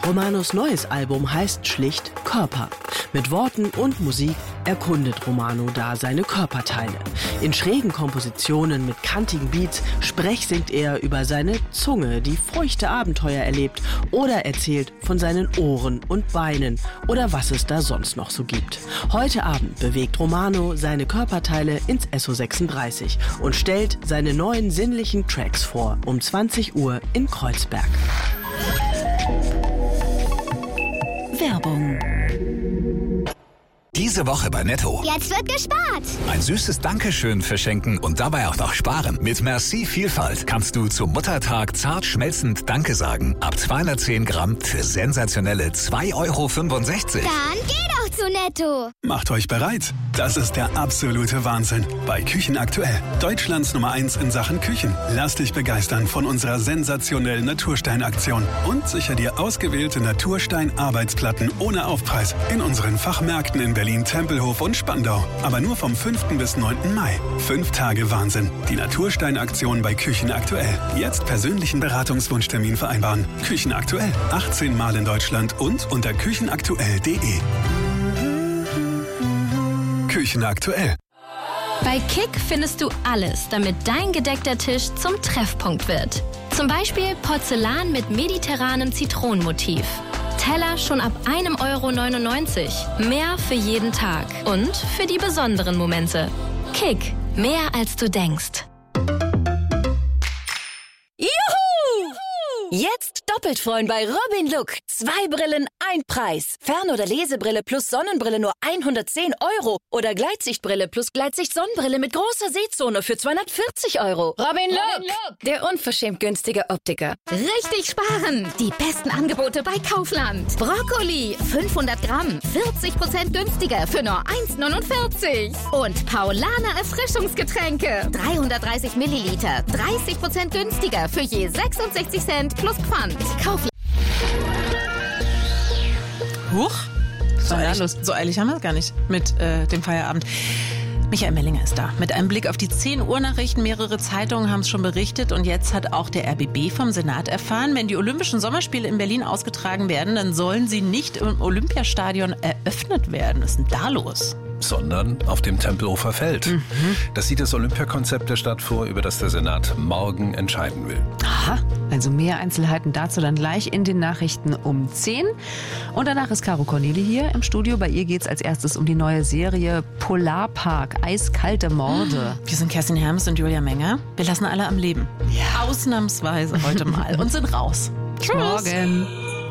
Romanos neues Album heißt schlicht Körper. Mit Worten und Musik erkundet Romano da seine Körperteile. In schrägen Kompositionen mit kantigen Beats sprechsingt er über seine Zunge, die feuchte Abenteuer erlebt, oder erzählt von seinen Ohren und Beinen oder was es da sonst noch so gibt. Heute Abend bewegt Romano seine Körperteile ins SO36 und stellt seine neuen sinnlichen Tracks vor, um 20 Uhr in Kreuzberg. Werbung. Diese Woche bei Netto. Jetzt wird gespart. Ein süßes Dankeschön verschenken und dabei auch noch sparen. Mit Merci Vielfalt kannst du zum Muttertag zart schmelzend Danke sagen. Ab 210 Gramm für sensationelle 2,65 Euro. Dann geh doch zu Netto. Macht euch bereit. Das ist der absolute Wahnsinn. Bei Küchen aktuell. Deutschlands Nummer 1 in Sachen Küchen. Lass dich begeistern von unserer sensationellen Naturstein-Aktion. Und sicher dir ausgewählte Naturstein-Arbeitsplatten ohne Aufpreis in unseren Fachmärkten in Berlin, Tempelhof und Spandau. Aber nur vom 5. bis 9. Mai. 5 Tage Wahnsinn. Die Naturstein-Aktion bei Küchen aktuell. Jetzt persönlichen Beratungswunschtermin vereinbaren. Küchen aktuell. 18 Mal in Deutschland und unter küchenaktuell.de. Küchen aktuell. Bei Kick findest du alles, damit dein gedeckter Tisch zum Treffpunkt wird. Zum Beispiel Porzellan mit mediterranem Zitronenmotiv. Teller schon ab 1,99 €. Mehr für jeden Tag und für die besonderen Momente. Kick, mehr als du denkst. Juhu! Jetzt doppelt freuen bei Robin Look. 2 Brillen, 1 Preis. Fern- oder Lesebrille plus Sonnenbrille nur 110 € oder Gleitsichtbrille plus Gleitsicht-Sonnenbrille mit großer Sehzone für 240 €. Robin Look, der unverschämt günstige Optiker. Richtig sparen! Die besten Angebote bei Kaufland. Brokkoli, 500 Gramm, 40% günstiger für nur 1,49 €. Und Paulaner Erfrischungsgetränke, 330 Milliliter, 30% günstiger für je 66 Cent plus Pfand. Kaufland. Huch, so eilig haben wir es gar nicht mit dem Feierabend. Michael Mellinger ist da. Mit einem Blick auf die 10 Uhr Nachrichten. Mehrere Zeitungen haben es schon berichtet. Und jetzt hat auch der RBB vom Senat erfahren, wenn die Olympischen Sommerspiele in Berlin ausgetragen werden, dann sollen sie nicht im Olympiastadion eröffnet werden. Was ist denn da los? Sondern auf dem Tempelhofer Feld. Das sieht das Olympiakonzept der Stadt vor, über das der Senat morgen entscheiden will. Aha, also mehr Einzelheiten dazu dann gleich in den Nachrichten um 10. Und danach ist Caro Corneli hier im Studio. Bei ihr geht es als erstes um die neue Serie Polarpark, eiskalte Morde. Wir sind Kerstin Hermes und Julia Menger. Wir lassen alle am Leben. Ja. Ausnahmsweise heute mal und sind raus. Tschüss. Morgen.